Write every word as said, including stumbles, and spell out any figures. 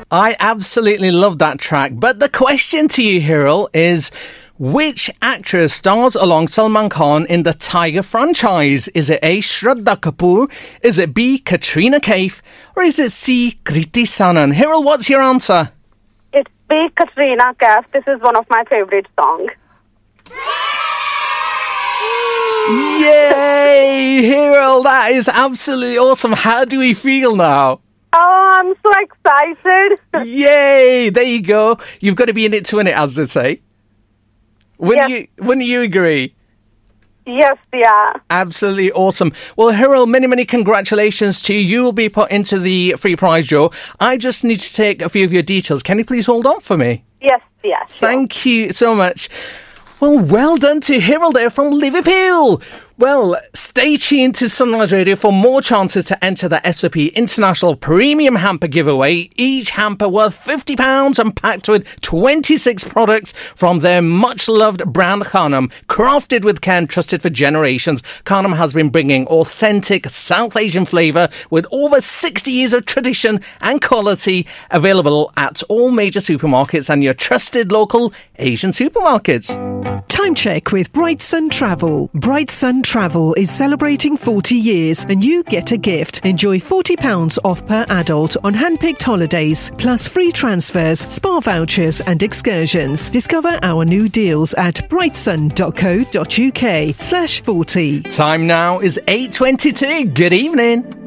I absolutely love that track. But the question to you, Hiral, is which actress stars along Salman Khan in the Tiger franchise? Is it A. Shraddha Kapoor? Is it B. Katrina Kaif? Or is it C. Kriti Sanon? Hiral, what's your answer? It's B. Katrina Kaif. This is one of my favorite songs. Yay! Hiral, that is absolutely awesome. How do we feel now? Oh, I'm so excited. Yay! There you go. You've got to be in it to win it, as they say. Wouldn't Yes. you, wouldn't you agree? Yes, yeah. Absolutely awesome. Well, Hiral, many, many congratulations to you. You will be put into the free prize draw. I just need to take a few of your details. Can you please hold on for me? Yes, yeah, sure. Thank you so much. Well, well done to Hiral there from Liverpool. Well, stay tuned to Sunrise Radio for more chances to enter the S O P International Premium Hamper giveaway. Each hamper worth fifty pounds and packed with twenty-six products from their much-loved brand Khanum. Crafted with care and trusted for generations, Khanum has been bringing authentic South Asian flavour with over sixty years of tradition and quality, available at all major supermarkets and your trusted local Asian supermarkets. Time check with Bright Sun Travel. Bright Sun Travel is celebrating forty years and you get a gift. Enjoy forty pounds off per adult on hand-picked holidays, plus free transfers, spa vouchers and excursions. Discover our new deals at brightsun.co.uk slash 40. Time now is eight twenty-two. Good evening.